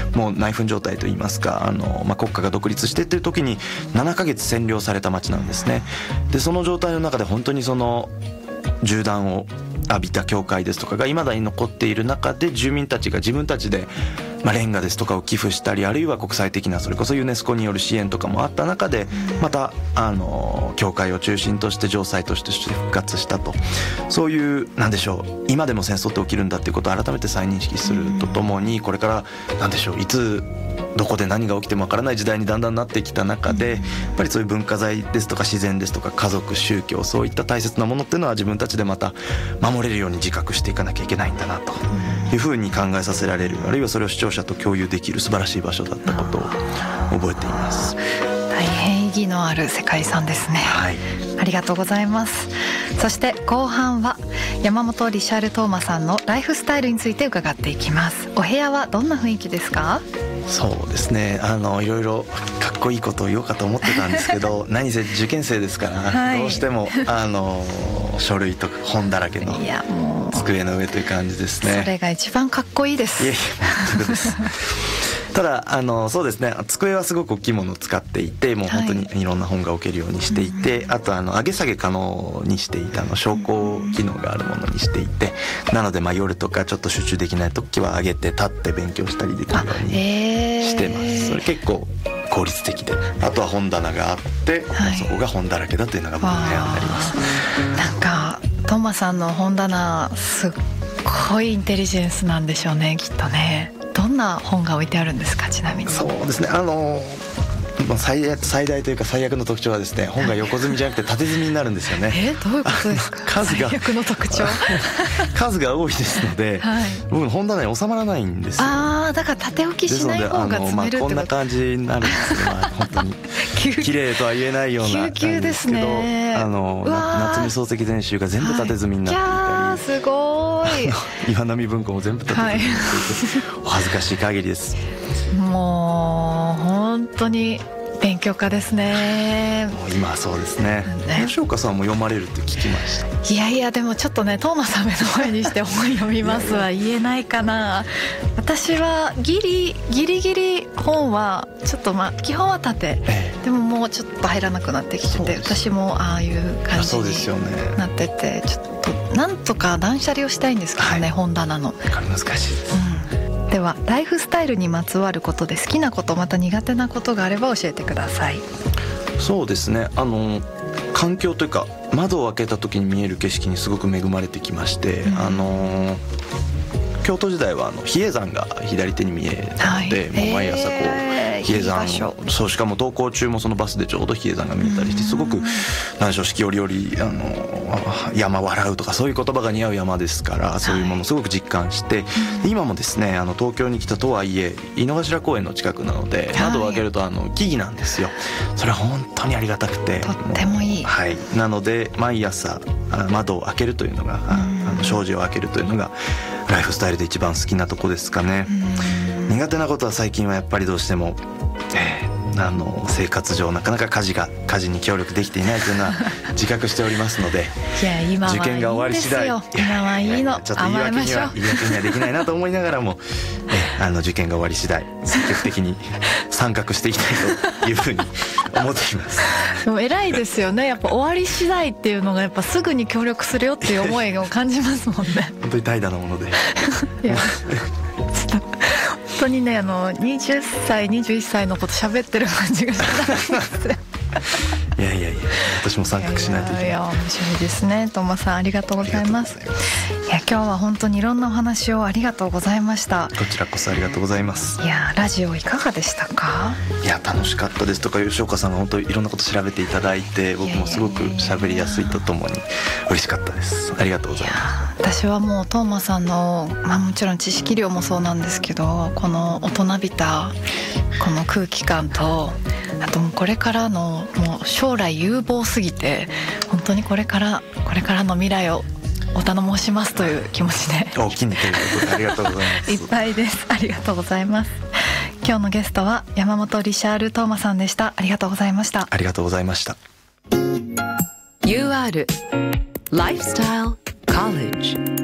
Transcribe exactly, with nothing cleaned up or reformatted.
もう内紛状態といいますか、あの、まあ、国家が独立してっていう時にななかげつ占領された町なんですね。でその状態の中で本当にその銃弾を浴びた教会ですとかが未だに残っている中で、住民たちが自分たちでまあレンガですとかを寄付したり、あるいは国際的なそれこそユネスコによる支援とかもあった中で、またあの教会を中心として城塞として復活したと、そういうなんでしょう、今でも戦争って起きるんだっていうことを改めて再認識するとともに、これからなんでしょう、いつどこで何が起きてもわからない時代にだんだんなってきた中で、やっぱりそういう文化財ですとか自然ですとか家族、宗教、そういった大切なものっていうのは自分たちでまた守れるように自覚していかなきゃいけないんだなというふうに考えさせられる、あるいはそれを視聴者と共有できる素晴らしい場所だったことを覚えています。 大変意義のある世界遺産ですね、はい、ありがとうございます。そして後半は山本リシャール・トーマさんのライフスタイルについて伺っていきます。お部屋はどんな雰囲気ですか？ そうですね、あのいろいろかっこいいことを言おうかと思ってたんですけど何せ受験生ですから、はい、どうしてもあの書類とか本だらけの机の上という感じですね。 それが一番かっこいいです。 いやいや本当ですただあのそうですね、机はすごく大きいものを使っていて、もう本当にいろんな本が置けるようにしていて、はい、あとあの上げ下げ可能にしていたの昇降機能があるものにしていて、なのでまあ夜とかちょっと集中できない時は上げて立って勉強したりできるようにしてます。それ結構効率的で、あとは本棚があって、はい、そこが本だらけだというのが僕の部屋になります。 なんかトーマさんの本棚すっごいインテリジェンスなんでしょうね、きっとね。どんな本が置いてあるんですか、ちなみに。 そうですね、あの最大、最大というか最悪の特徴はですね、本が横積みじゃなくて縦積みになるんですよね。 えどういうことですか？数が最悪の特徴数が多いですので、はい、僕の本棚に収まらないんですよ。 ああ、だから縦置きしない方が積めるってこと。 こんな感じになるんですけど、まあ、本当に綺麗とは言えないような感じですけど、あの夏目漱石全集が全部縦積みになっていたり、 はい、すごい岩波文庫も全部縦積みになっていて、はい、お恥ずかしい限りです。 もう本当に勉強家ですね。 もう今はそうですね。吉岡さんも読まれるって聞きました。 いやいや、でもちょっとね、トーマさん目の前にして本読みますは言えないかな。私はギリギリギリ本はちょっとまあ基本は縦、ええ、でももうちょっと入らなくなってきてて、私もああいう感じになってて、ちょっとなんとか断捨離をしたいんですけどね、はい、本棚の。 難しいです、 うん、ではライフスタイルにまつわることで好きなこと、また苦手なことがあれば教えてください。 そうですね、あの環境というか窓を開けた時に見える景色にすごく恵まれてきまして、うん、あの京都時代はあの比叡山が左手に見えたので、はい、もう毎朝こう、えー、比叡山を、そう、しかも登校中もそのバスでちょうど比叡山が見えたりして、すごく何でしょう、四季折々あの山笑うとかそういう言葉が似合う山ですから、そういうものをすごく実感して、はい、今もですね、あの東京に来たとはいえ井の頭公園の近くなので、窓を開けるとあの木々なんですよ。それは本当にありがたくて、 とってもいい、 はい、なので毎朝窓を開けるというのが、あの障子を開けるというのがライフスタイルで一番好きなとこですかね。苦手なことは最近はやっぱりどうしても、えー、あの生活上なかなか家事が家事に協力できていないというのは自覚しておりますのでいや今はいいんですよ、 受験が終わり次第、 今はいいの、 ちょっと言い訳には言い訳にはできないなと思いながらも、えー、あの受験が終わり次第積極的に参画していきたいというふうに思っています。 でも偉いですよね、やっぱ終わり次第っていうのがやっぱすぐに協力するよっていう思いを感じますもんね本当に怠惰なものでいや本当にね、あのはたちにじゅういっさいのこと喋ってる感じがしますいやいやいや、私も参画しないといけない。いやいや、 面白いですね。トーマさんありがとうございます。いや今日は本当にいろんなお話をありがとうございました。 こちらこそありがとうございます。 いやラジオいかがでしたか？ いや楽しかったです。とか吉岡さんが本当にいろんなこと調べていただいて、僕もすごく喋りやすいとともに嬉しかったです。ありがとうございます。 いや私はもうトーマさんの、まあ、もちろん知識量もそうなんですけど、この大人びたこの空気感と、あともうこれからのもう将来有望すぎて、本当にこれからこれからの未来をお頼申しますという気持ちで大きにということでありがとうございますいっぱいです。ありがとうございます。今日のゲストは山本リシャール・トーマさんでした。ありがとうございました。 ありがとうございました。 ユーアール ライフスタイルコレッジ